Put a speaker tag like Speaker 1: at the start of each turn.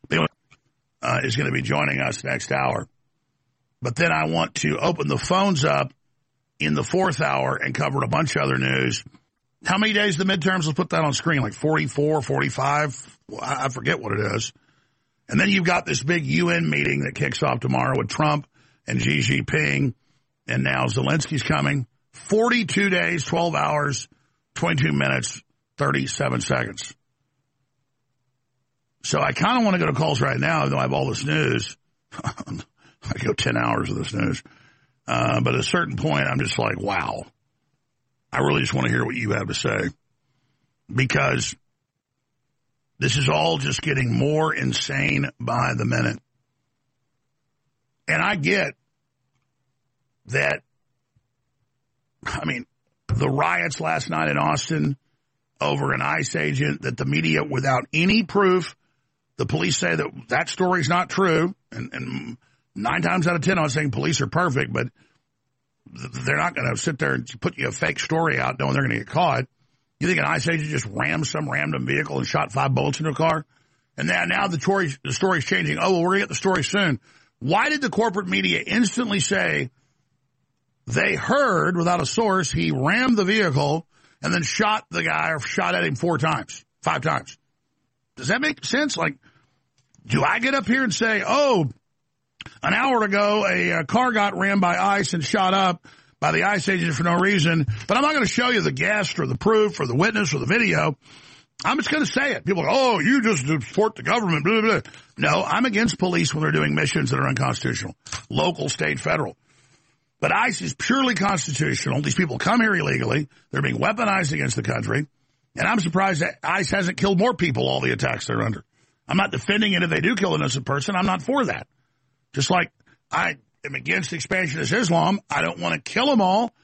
Speaker 1: is going to be joining us next hour. But then I want to open the phones up in the fourth hour and cover a bunch of other news. How many days the midterms? Let's put that on screen, like 44, 45. I forget what it is. And then you've got this big UN meeting that kicks off tomorrow with Trump and Xi Jinping, and now Zelensky's coming. 42 days, 12 hours, 22 minutes, 37 seconds. So I kind of want to go to calls right now, even though I have all this news. I go 10 hours of this news. But at a certain point, I'm just like, wow. I really just want to hear what you have to say. Because this is all just getting more insane by the minute. And I get that, I mean, the riots last night in Austin over an ICE agent that the media, without any proof, the police say that that story's not true. And 9 times out of 10, I'm not saying police are perfect, but they're not going to sit there and put you a fake story out knowing they're going to get caught. You think an ICE agent just rammed some random vehicle and shot 5 bullets into a car? And now the story's changing. Oh, well, we're going to get the story soon. Why did the corporate media instantly say they heard, without a source, he rammed the vehicle and then shot the guy or shot at him 5 times? Does that make sense? Like, do I get up here and say, oh, an hour ago a car got rammed by ICE and shot up by the ICE agent for no reason, but I'm not going to show you the guest or the proof or the witness or the video. I'm just going to say it. People go, oh, you just support the government, blah, blah, blah. No, I'm against police when they're doing missions that are unconstitutional, local, state, federal. But ICE is purely constitutional. These people come here illegally. They're being weaponized against the country. And I'm surprised that ICE hasn't killed more people, all the attacks they're under. I'm not defending it if they do kill an innocent person. I'm not for that. Just like I am against expansionist Islam, I don't want to kill them all.